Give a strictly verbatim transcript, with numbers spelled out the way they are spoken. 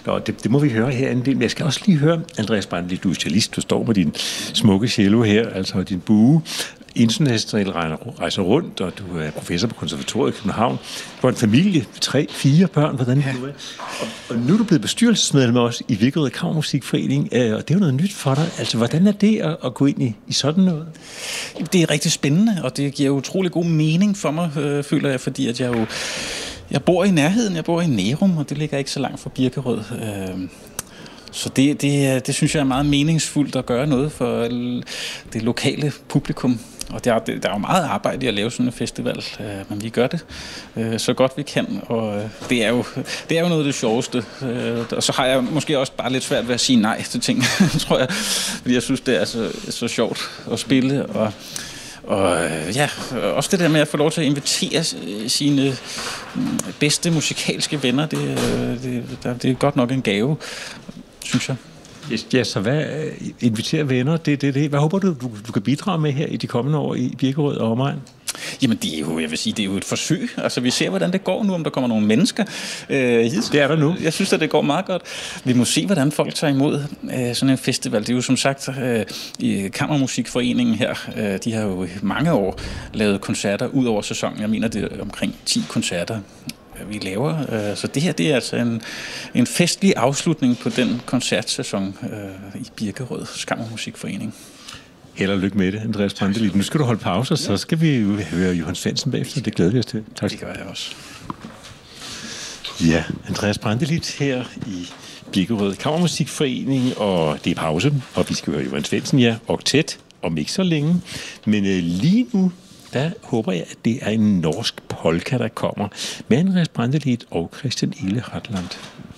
Og det, det må vi høre her en del. Men jeg skal også lige høre, Andreas Brantelid, du er cellist, du står med din smukke cello her, altså din bue. Internationalt rejser rundt, og du er professor på konservatoriet i København. Du har en familie, tre, fire børn, hvordan ja. du er. Og, og nu er du blevet bestyrelsesmedlem også i Birkerød Kammermusikforening, og det er jo noget nyt for dig. Altså, hvordan er det at, at gå ind i, i sådan noget? Det er rigtig spændende, og det giver utrolig god mening for mig, øh, føler jeg, fordi at jeg jo jeg bor i nærheden, jeg bor i Nærum, og det ligger ikke så langt fra Birkerød. Øh, Så det, det, det synes jeg er meget meningsfuldt at gøre noget for det lokale publikum. Og der, der er jo meget arbejde i at lave sådan en festival, men vi gør det så godt vi kan. Og det er jo, det er jo noget af det sjoveste. Og så har jeg måske også bare lidt svært ved at sige nej til ting, tror jeg. Fordi jeg synes, det er så, så sjovt at spille. Og, og ja, også det der med at få lov til at invitere sine bedste musikalske venner, det, det, det er godt nok en gave, synes jeg. Ja, så hvad inviterer venner? Det, det, det. Hvad håber du, du, du kan bidrage med her i de kommende år i Birkerød og omegn? Jamen, det er jo, jeg vil sige, det er jo et forsøg. Altså, vi ser, hvordan det går nu, om der kommer nogle mennesker. Øh, det er der nu. Jeg synes, at det går meget godt. Vi må se, hvordan folk tager imod øh, sådan en festival. Det er jo som sagt øh, i Kammermusikforeningen her. Øh, de har jo i mange år lavet koncerter ud over sæsonen. Jeg mener, det er omkring ti koncerter, vi laver. Så det her, det er altså en, en festlig afslutning på den koncertsæson øh, i Birkerød Kammermusikforening. Held og lykke med det, Andreas Brantelid. Nu skal du holde pause, så skal vi jo høre Johan Svendsen bagefter. Det glæder vi os til. Tak. Det gør jeg også. Ja, Andreas Brantelid her i Birkerød Kammermusikforening, og det er pause, og vi skal høre Johan Svendsen, ja, oktet om ikke så længe. Men øh, lige nu, der håber jeg, at det er en norsk polka, der kommer med Andreas Brantelid og Christian Ele Hartland.